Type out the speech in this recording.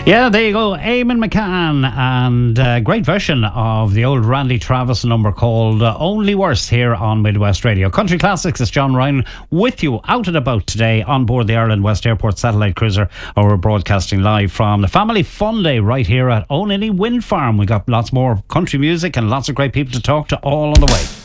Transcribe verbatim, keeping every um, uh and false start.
Yeah, there you go. Eamon McCann, and a great version of the old Randy Travis number called uh, Only Worse here on Midwest Radio. Country Classics, it's John Ryan with you out and about today on board the Ireland West Airport satellite cruiser. We're broadcasting live from the Family Fun Day right here at Onany Wind Farm. We got lots more country music and lots of great people to talk to all on the way.